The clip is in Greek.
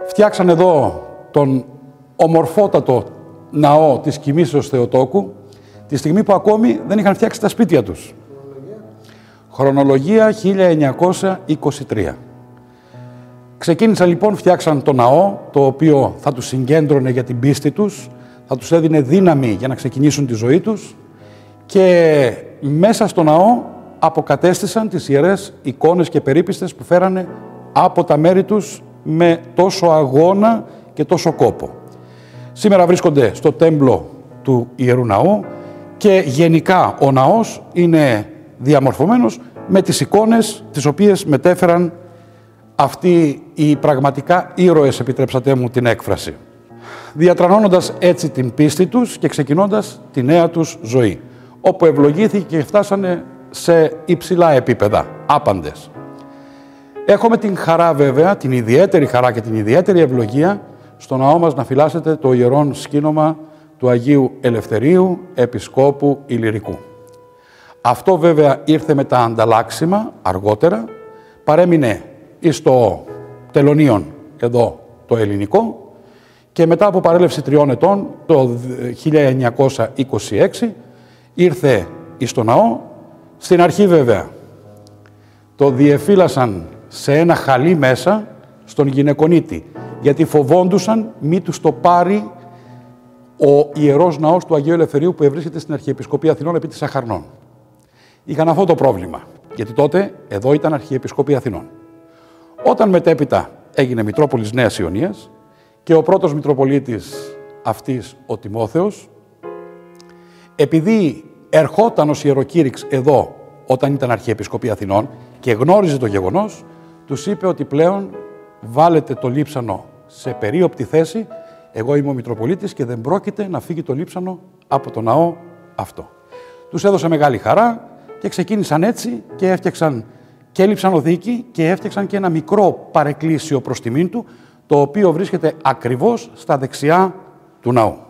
Φτιάξαν εδώ τον ομορφότατο ναό της Κοιμήσεως Θεοτόκου, τη στιγμή που ακόμη δεν είχαν φτιάξει τα σπίτια τους. Χρονολογία 1923. Ξεκίνησαν λοιπόν, φτιάξαν το ναό, το οποίο θα τους συγκέντρωνε για την πίστη τους, θα τους έδινε δύναμη για να ξεκινήσουν τη ζωή τους και μέσα στο ναό αποκατέστησαν τις ιερές εικόνες και περίπιστες που φέρανε από τα μέρη τους με τόσο αγώνα και τόσο κόπο. Σήμερα βρίσκονται στο τέμπλο του Ιερού Ναού και γενικά ο ναός είναι διαμορφωμένος με τις εικόνες τις οποίες μετέφεραν αυτοί οι πραγματικά ήρωες, επιτρέψατε μου την έκφραση, διατρανώνοντας έτσι την πίστη τους και ξεκινώντας τη νέα τους ζωή, όπου ευλογήθηκε και φτάσανε σε υψηλά επίπεδα, άπαντες. Έχουμε την χαρά βέβαια, την ιδιαίτερη χαρά και την ιδιαίτερη ευλογία στο ναό μας να φυλάσσετε το ιερόν σκήνομα του Αγίου Ελευθερίου, Επισκόπου Ηλυρικού. Αυτό βέβαια ήρθε με τα ανταλλάξιμα αργότερα, παρέμεινε εις το τελωνίον εδώ το ελληνικό και μετά από παρέλευση 3 ετών, το 1926, ήρθε εις το ναό. Στην αρχή βέβαια το διεφύλασαν σε ένα χαλί μέσα στον γυναικονίτη, γιατί φοβόντουσαν μη τους το πάρει ο Ιερός Ναός του Αγίου Ελευθερίου που ευρίσκεται στην Αρχιεπισκοπή Αθηνών επί της Αχαρνών. Είχαν αυτό το πρόβλημα, γιατί τότε εδώ ήταν Αρχιεπισκοπή Αθηνών. Όταν μετέπειτα έγινε Μητρόπολης Νέας Ιωνίας και ο πρώτος Μητροπολίτης αυτής, ο Τιμόθεος, επειδή ερχόταν ως ιεροκήρυξ εδώ όταν ήταν Αρχιεπισκοπή Αθηνών και γνώριζε το γεγονός, τους είπε ότι πλέον βάλετε το λείψανο σε περίοπτη θέση, εγώ είμαι ο Μητροπολίτης και δεν πρόκειται να φύγει το λείψανο από το ναό αυτό. Τους έδωσε μεγάλη χαρά και ξεκίνησαν έτσι και έφτιαξαν και λειψανοδίκη και έφτιαξαν και ένα μικρό παρεκκλήσιο προς τιμήν του, το οποίο βρίσκεται ακριβώς στα δεξιά του ναού.